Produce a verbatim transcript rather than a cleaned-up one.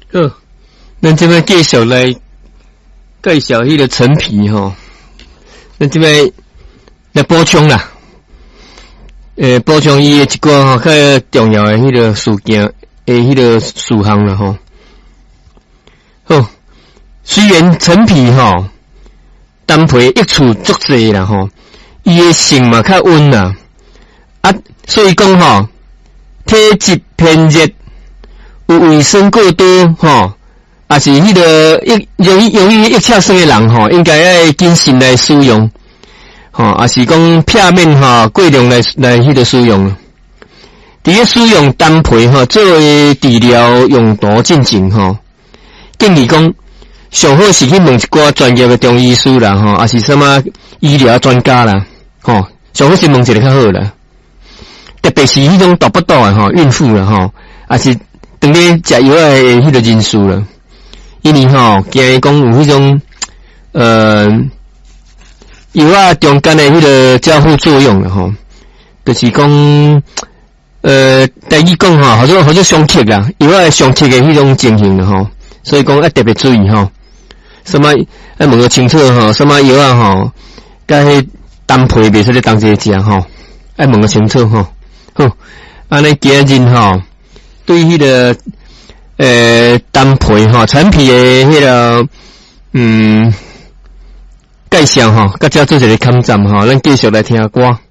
好，咱这边继续来介绍迄个陈皮吼，咱这边来补充啦，诶，补充伊的一寡吼较重要的迄个事件，诶，迄个事项啦吼。好，虽然陈皮吼单皮益处足济啦吼，伊的性嘛较温啦，啊，所以讲吼，体质偏热。有卫生过多吼，也是迄个易容易容易易呛生的人吼，应该要谨慎来使用，吼，也是讲片面吼过量来来迄个使用。伫咧使用单皮吼作为治疗用途进行吼，建议讲上好是去问一寡专业的中医师啦吼，也是什么医疗专家啦，吼，上好是问一个较好啦。特别是迄种大不大的吼孕妇啦吼，也是。当咧食药的迄个人数了，因为吼惊讲有迄种呃药啊中间的迄个交互作用了吼，就是讲呃第一讲吼，好像好像上克啦，药啊上克的迄种情形了吼，所以讲要特别注意吼，什么要问个清楚吼，什么药啊吼，甲迄单皮袂使咧当这食吼，要问个清楚吼，好，安尼今日吼。对迄、那个呃单皮吼陈皮的迄、那个嗯介绍吼，甲遮做一个勘站吼，咱继续来听歌。